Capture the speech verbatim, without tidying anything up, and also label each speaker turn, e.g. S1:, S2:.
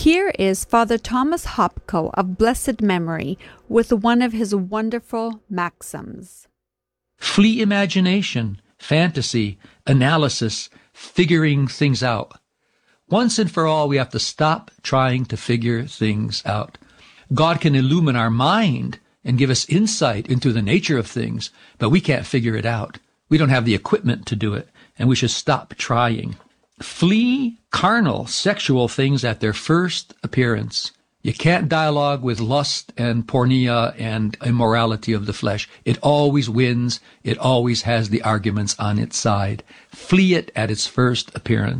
S1: Here is Father Thomas Hopko of blessed memory with one of his wonderful maxims.
S2: Flee imagination, fantasy, analysis, figuring things out. Once and for all, we have to stop trying to figure things out. God can illumine our mind and give us insight into the nature of things, but we can't figure it out. We don't have the equipment to do it, and we should stop trying. Flee carnal, sexual things at their first appearance. You can't dialogue with lust and porneia and immorality of the flesh. It always wins. It always has the arguments on its side. Flee it at its first appearance.